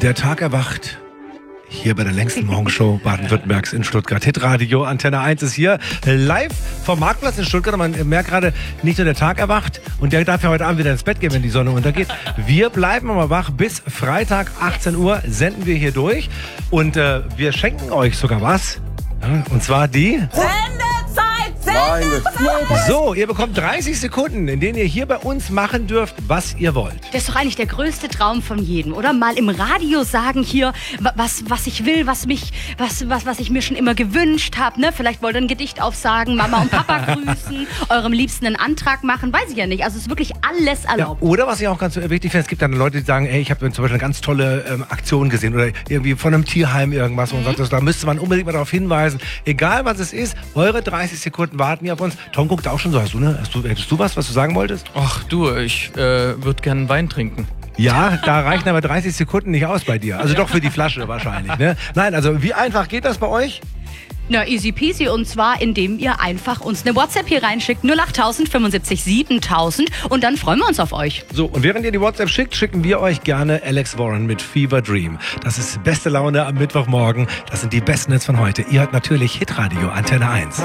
Der Tag erwacht. Hier bei der längsten Morgenshow Baden-Württembergs in Stuttgart. Hitradio Antenne 1 ist hier live vom Marktplatz in Stuttgart. Und man merkt gerade, nicht nur der Tag erwacht und der darf ja heute Abend wieder ins Bett gehen, wenn die Sonne untergeht. Wir bleiben aber wach. Bis Freitag 18 Uhr senden wir hier durch. Und wir schenken euch sogar was. Ja, und zwar die... So, ihr bekommt 30 Sekunden, in denen ihr hier bei uns machen dürft, was ihr wollt. Das ist doch eigentlich der größte Traum von jedem, oder? Mal im Radio sagen hier, was ich will, was ich mir schon immer gewünscht habe. Ne? Vielleicht wollt ihr ein Gedicht aufsagen, Mama und Papa grüßen, eurem Liebsten einen Antrag machen, weiß ich ja nicht. Also es ist wirklich alles erlaubt. Ja, oder was ich auch ganz wichtig finde, es gibt dann Leute, die sagen, ey, ich habe zum Beispiel eine ganz tolle Aktion gesehen oder irgendwie von einem Tierheim irgendwas und sagt, da müsste man unbedingt mal darauf hinweisen. Egal was es ist, eure 30 Sekunden warten hier auf uns. Tom guckt auch schon so. Hättest du was du sagen wolltest? Ach du, ich würde gerne Wein trinken. Ja, da reichen aber 30 Sekunden nicht aus bei dir. Also doch für die Flasche wahrscheinlich. Ne? Nein, also wie einfach geht das bei euch? Na, easy peasy, und zwar indem ihr einfach uns eine WhatsApp hier reinschickt, 08000 75 7000, und dann freuen wir uns auf euch. So, und während ihr die WhatsApp schickt, schicken wir euch gerne Alex Warren mit Fever Dream. Das ist beste Laune am Mittwochmorgen. Das sind die besten Hits von heute. Ihr hört natürlich Hitradio Antenne 1.